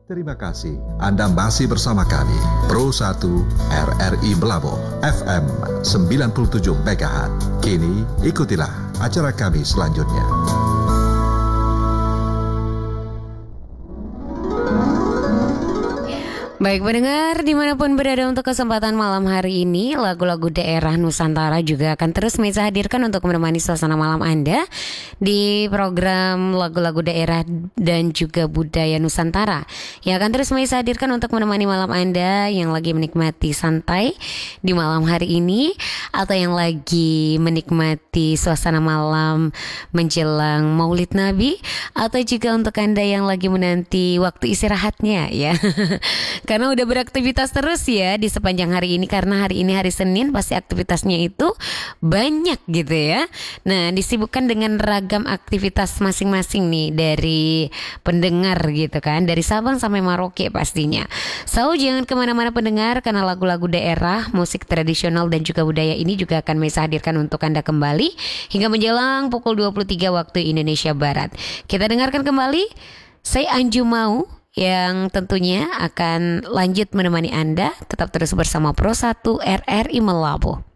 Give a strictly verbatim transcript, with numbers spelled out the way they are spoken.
Terima kasih Anda masih bersama kami Pro satu R R I Belabo F M sembilan puluh tujuh megahertz. Kini ikutilah acara kami selanjutnya. Baik pendengar, dimanapun berada untuk kesempatan malam hari ini, lagu-lagu daerah Nusantara juga akan terus Meza hadirkan untuk menemani suasana malam Anda di program lagu-lagu daerah dan juga budaya Nusantara yang akan terus Meza hadirkan untuk menemani malam Anda yang lagi menikmati santai di malam hari ini, atau yang lagi menikmati suasana malam menjelang Maulid Nabi, atau juga untuk Anda yang lagi menanti waktu istirahatnya ya. Karena udah beraktivitas terus ya di sepanjang hari ini, karena hari ini hari Senin pasti aktivitasnya itu banyak gitu ya. Nah, disibukkan dengan ragam aktivitas masing-masing nih dari pendengar gitu kan, dari Sabang sampai Merauke pastinya. So, jangan kemana-mana pendengar, karena lagu-lagu daerah, musik tradisional dan juga budaya ini juga akan Mesa hadirkan untuk Anda kembali hingga menjelang pukul dua puluh tiga waktu Indonesia Barat. Kita dengarkan kembali Saya Anju Mau yang tentunya akan lanjut menemani Anda. Tetap terus bersama Pro satu R R I Melabo.